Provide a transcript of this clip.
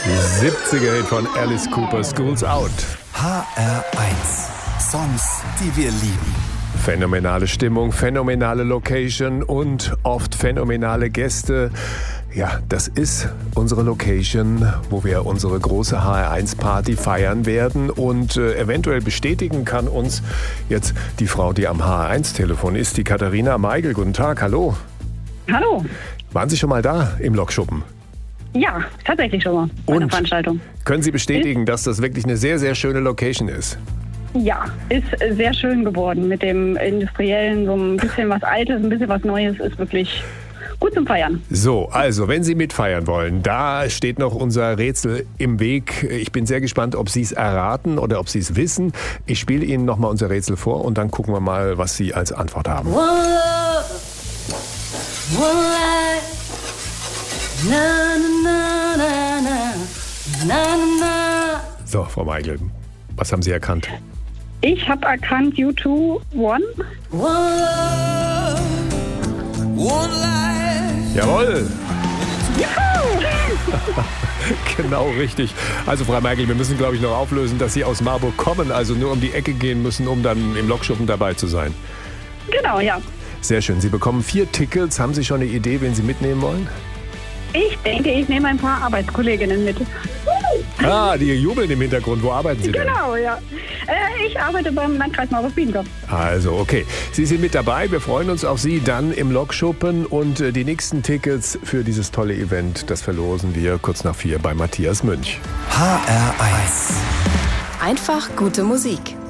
70er-Hit von Alice Cooper, School's Out. HR1. Songs, die wir lieben. Phänomenale Stimmung, phänomenale Location und oft phänomenale Gäste. Ja, das ist unsere Location, wo wir unsere große HR1-Party feiern werden. Und eventuell bestätigen kann uns jetzt die Frau, die am HR1-Telefon ist, die Katharina Meigel. Guten Tag, hallo. Hallo. Waren Sie schon mal da im Lokschuppen? Ja, tatsächlich schon mal bei einer Und Veranstaltung. können Sie bestätigen, dass das wirklich eine sehr, sehr schöne Location ist? Ja, ist sehr schön geworden mit dem Industriellen, so ein bisschen was Altes, ein bisschen was Neues, ist wirklich gut zum Feiern. So, also wenn Sie mitfeiern wollen, da steht noch unser Rätsel im Weg. Ich bin sehr gespannt, ob Sie es erraten oder ob Sie es wissen. Ich spiele Ihnen nochmal unser Rätsel vor und dann gucken wir mal, was Sie als Antwort haben. One love, one life. Na, na, na, na, na, na. So, Frau Meigel, was haben Sie erkannt? Ich habe erkannt U2 One. One love, one life. Jawohl! Genau richtig. Also Frau Meigel, wir müssen, glaube ich, noch auflösen, dass Sie aus Marburg kommen, also nur um die Ecke gehen müssen, um dann im Lokschuppen dabei zu sein. Genau, ja. Sehr schön. Sie bekommen 4 Tickets. Haben Sie schon eine Idee, wen Sie mitnehmen wollen? Ich denke, ich nehme ein paar Arbeitskolleginnen mit. Ah, die jubeln im Hintergrund. Wo arbeiten Sie denn? Genau, ja. Ich arbeite beim Landkreis Marburg-Biedenkopf. Also, okay. Sie sind mit dabei. Wir freuen uns auf Sie dann im Lokschuppen. Und die nächsten Tickets für dieses tolle Event, das verlosen wir kurz nach 4 bei Matthias Münch. HR1. Einfach gute Musik.